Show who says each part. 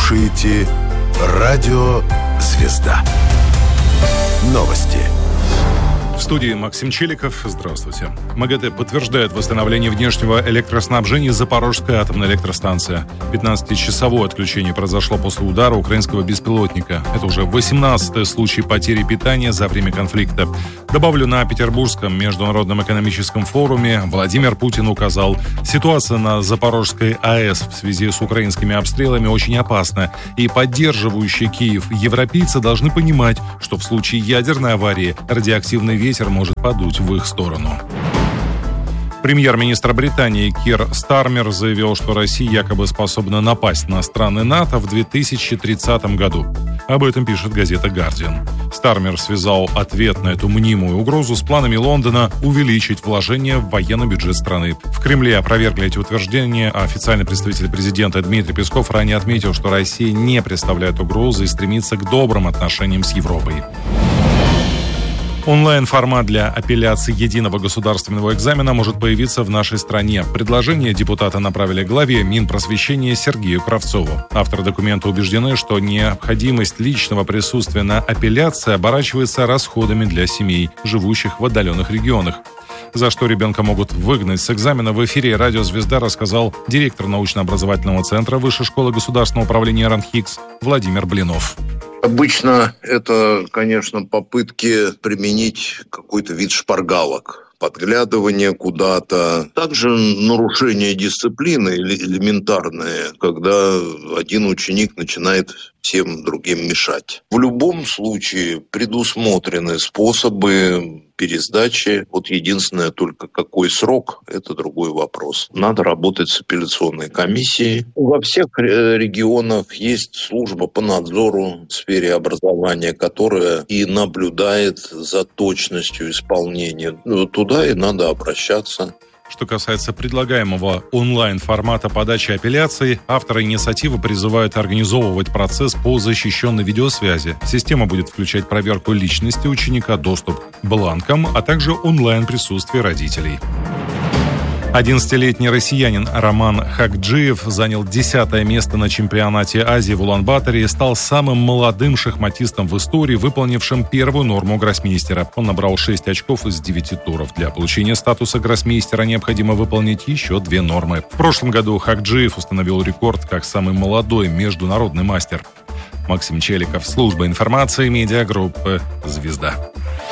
Speaker 1: слушаете Радио «Звезда». Новости.
Speaker 2: В студии Максим Челиков. Здравствуйте. МАГАТЭ подтверждает восстановление внешнего электроснабжения Запорожской атомной электростанции. 15-часовое отключение произошло после удара украинского беспилотника. Это уже 18-й случай потери питания за время конфликта. Добавлю, на Петербургском международном экономическом форуме Владимир Путин указал, ситуация на Запорожской АЭС в связи с украинскими обстрелами очень опасна. И поддерживающие Киев европейцы должны понимать, что в случае ядерной аварии радиоактивный ветер может подуть в их сторону. Премьер-министр Британии Кир Стармер заявил, что Россия якобы способна напасть на страны НАТО в 2030 году. Об этом пишет газета «Гардиан». Стармер связал ответ на эту мнимую угрозу с планами Лондона увеличить вложения в военный бюджет страны. В Кремле опровергли эти утверждения, а официальный представитель президента Дмитрий Песков ранее отметил, что Россия не представляет угрозы и стремится к добрым отношениям с Европой. Онлайн-формат для апелляции единого государственного экзамена может появиться в нашей стране. Предложение депутаты направили главе Минпросвещения Сергею Кравцову. Авторы документа убеждены, что необходимость личного присутствия на апелляции оборачивается расходами для семей, живущих в отдаленных регионах. За что ребенка могут выгнать с экзамена, в эфире «Радио Звезда» рассказал директор научно-образовательного центра Высшей школы государственного управления РАНХИКС Владимир Блинов.
Speaker 3: Обычно это, конечно, попытки применить какой-то вид шпаргалок, подглядывание куда-то. Также нарушение дисциплины элементарное, когда один ученик начинает всем другим мешать. В любом случае предусмотрены способы пересдачи. Вот единственное, только какой срок, это другой вопрос. Надо работать с апелляционной комиссией. Во всех регионах есть служба по надзору в сфере образования, которая и наблюдает за точностью исполнения. Туда и надо обращаться.
Speaker 2: Что касается предлагаемого онлайн-формата подачи апелляций, авторы инициативы призывают организовывать процесс по защищенной видеосвязи. Система будет включать проверку личности ученика, доступ к бланкам, а также онлайн-присутствие родителей. 11-летний россиянин Роман Хакджиев занял 10-е место на чемпионате Азии в Улан-Баторе и стал самым молодым шахматистом в истории, выполнившим первую норму гроссмейстера. Он набрал 6 очков из 9 туров. Для получения статуса гроссмейстера необходимо выполнить еще 2 нормы. В прошлом году Хакджиев установил рекорд как самый молодой международный мастер. Максим Челиков, служба информации, медиагруппы «Звезда».